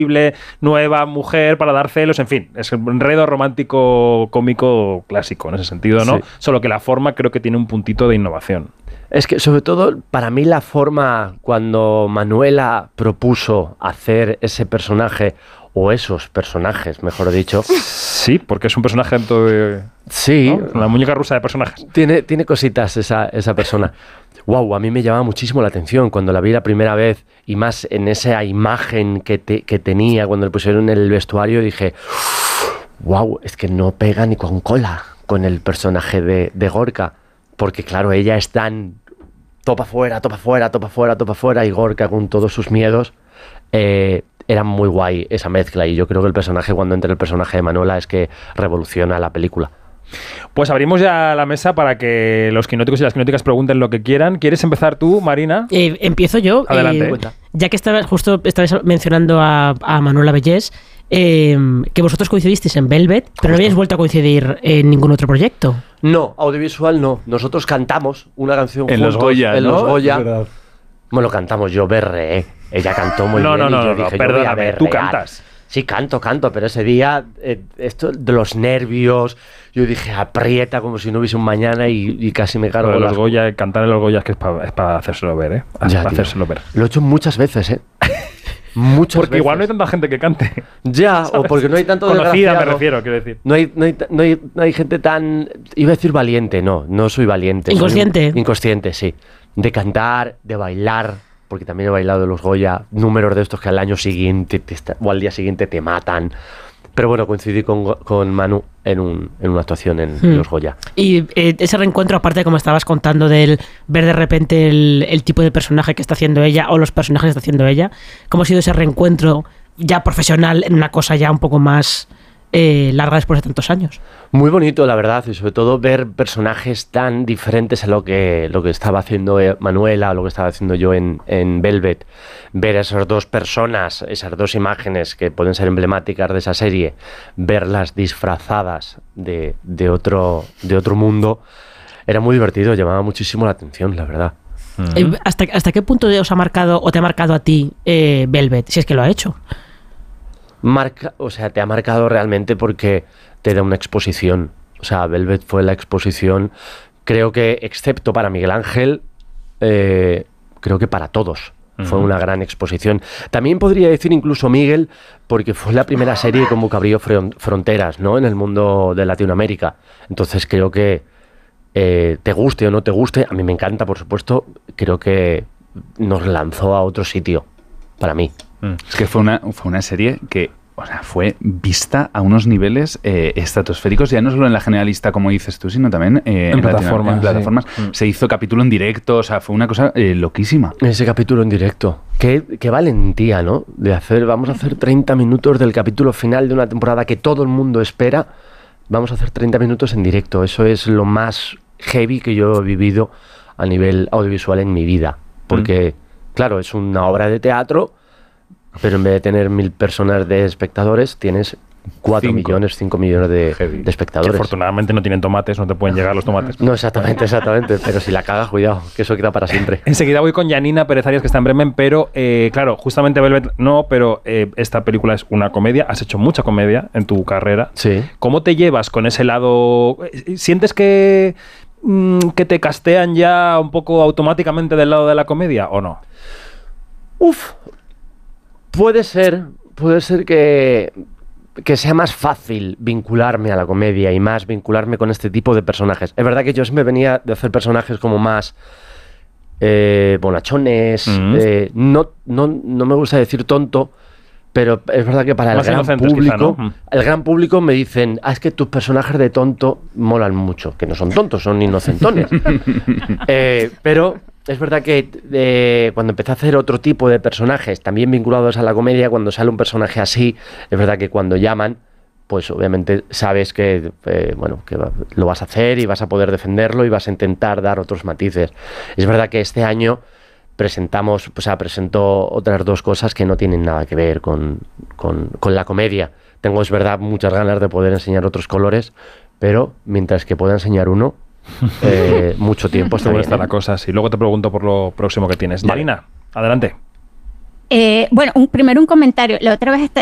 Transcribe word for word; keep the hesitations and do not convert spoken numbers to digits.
nueva mujer para dar celos, en fin, es un enredo romántico cómico clásico en ese sentido, ¿no? Sí. Solo que la forma creo que tiene un puntito de innovación. Es que sobre todo para mí la forma cuando Manuela propuso hacer ese personaje o esos personajes, mejor dicho. Sí, porque es un personaje de... Sí. ¿no? La muñeca rusa de personajes. Tiene, tiene cositas esa, esa persona. Wow, a mí me llamaba muchísimo la atención cuando la vi la primera vez y más en esa imagen que, te, que tenía cuando le pusieron en el vestuario, dije, wow, es que no pega ni con cola con el personaje de, de Gorka, porque claro, ella es tan topa fuera, topa fuera, topa fuera, topa fuera, y Gorka con todos sus miedos, eh, era muy guay esa mezcla, y yo creo que el personaje, cuando entra el personaje de Manuela, es que revoluciona la película. Pues abrimos ya la mesa para que los quinóticos y las quinóticas pregunten lo que quieran. ¿Quieres empezar tú, Marina? Eh, empiezo yo. Adelante. Eh, ya que estabas, justo estabas mencionando a, a Manuela Bellés, eh, que vosotros coincidisteis en Velvet, pero no habéis vuelto a coincidir en ningún otro proyecto. No, audiovisual no. Nosotros cantamos una canción en juntos los Goya, en ¿no? los Goya. Bueno, cantamos, yo berré, ¿eh? Ella cantó muy no, bien. No, no, y yo no, dije, no, perdóname, tú cantas. Sí, canto, canto, pero ese día, eh, esto de los nervios, yo dije, aprieta como si no hubiese un mañana y, y casi me cargo. Lo de los las... Goya, cantar en los Goya es que es para es pa hacérselo ver, ¿eh? Es ya, para hacérselo ver. Lo he hecho muchas veces, ¿eh? Muchas porque veces. Igual no hay tanta gente que cante. Ya, ¿sabes? O porque no hay tanto conocida, me refiero, quiero decir. No hay, no, hay, no, hay, no hay gente tan... Iba a decir valiente, no, no soy valiente. Inconsciente. Soy inconsciente, sí. De cantar, de bailar, porque también he bailado de los Goya, números de estos que al año siguiente te está, o al día siguiente te matan. Pero bueno, coincidí con, con Manu en, un, en una actuación en hmm. los Goya. Y eh, ese reencuentro, aparte de como estabas contando, del ver de repente el, el tipo de personaje que está haciendo ella o los personajes que está haciendo ella, ¿cómo ha sido ese reencuentro ya profesional en una cosa ya un poco más eh, larga después de tantos años? Muy bonito, la verdad, y sobre todo ver personajes tan diferentes a lo que, lo que estaba haciendo Manuela, o lo que estaba haciendo yo en, en Velvet. Ver a esas dos personas, esas dos imágenes que pueden ser emblemáticas de esa serie, verlas disfrazadas de, de, otro, de otro mundo, era muy divertido, llamaba muchísimo la atención, la verdad. Uh-huh. ¿Hasta, ¿Hasta qué punto os ha marcado o te ha marcado a ti eh, Velvet, si es que lo ha hecho? Marca, o sea, te ha marcado realmente porque te da una exposición. O sea, Velvet fue la exposición, creo que, excepto para Miguel Ángel, eh, creo que para todos. Uh-huh. Fue una gran exposición. También podría decir incluso Miguel, porque fue la primera serie como que abrió fronteras, ¿no?, en el mundo de Latinoamérica. Entonces creo que, eh, te guste o no te guste, a mí me encanta, por supuesto, creo que nos lanzó a otro sitio, para mí. Es que fue una, fue una serie que, o sea, fue vista a unos niveles eh, estratosféricos, ya no solo en la generalista, como dices tú, sino también eh, en, en plataformas. En plataformas. Sí. Se hizo capítulo en directo, o sea, fue una cosa eh, loquísima. Ese capítulo en directo. Qué, qué valentía, ¿no? De hacer, vamos a hacer treinta minutos del capítulo final de una temporada que todo el mundo espera. Vamos a hacer treinta minutos en directo. Eso es lo más heavy que yo he vivido a nivel audiovisual en mi vida. Porque, mm. claro, es una obra de teatro, pero en vez de tener mil personas de espectadores, tienes cuatro millones, cinco millones de, de espectadores. Que afortunadamente no tienen tomates, no te pueden llegar los tomates. No, exactamente, exactamente. Pero si la cagas, cuidado, que eso queda para siempre. Enseguida voy con Janina Pérez Arias, que está en Bremen, pero eh, claro, justamente Velvet no, pero eh, esta película es una comedia. Has hecho mucha comedia en tu carrera. Sí. ¿Cómo te llevas con ese lado? ¿Sientes que, mmm, que te castean ya un poco automáticamente del lado de la comedia o no? Uf. Puede ser, puede ser que, que sea más fácil vincularme a la comedia y más vincularme con este tipo de personajes. Es verdad que yo me venía de hacer personajes como más eh, bonachones, mm-hmm. eh, no, no, no me gusta decir tonto, pero es verdad que para el gran público, quizá, ¿no? el gran público me dicen, ah, es que tus personajes de tonto molan mucho, que no son tontos, son inocentones. eh, pero es verdad que eh, cuando empecé a hacer otro tipo de personajes, también vinculados a la comedia, cuando sale un personaje así, es verdad que cuando llaman, pues obviamente sabes que, eh, bueno, que lo vas a hacer y vas a poder defenderlo y vas a intentar dar otros matices. Es verdad que este año presentamos, o sea, presentó otras dos cosas que no tienen nada que ver con, con, con la comedia. Tengo, es verdad, muchas ganas de poder enseñar otros colores, pero mientras que pueda enseñar uno, eh, mucho tiempo está bien, está ¿eh? la cosa. Sí, luego te pregunto por lo próximo que tienes. Vale. Marina, adelante. Eh, bueno, un, primero un comentario. La otra vez